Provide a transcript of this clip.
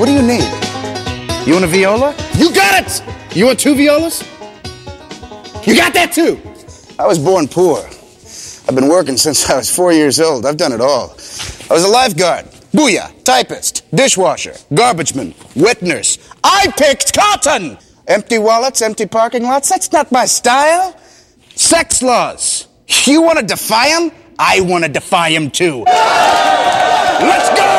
What do you need? You want a viola? You got it! You want 2 violas? You got that too! I was born poor. I've been working since I was 4 years old. I've done it all. I was a lifeguard, booyah, typist, dishwasher, garbage man, wet nurse. I picked cotton! Empty wallets, empty parking lots, that's not my style. Sex laws. You want to defy them? I want to defy them too. Let's go!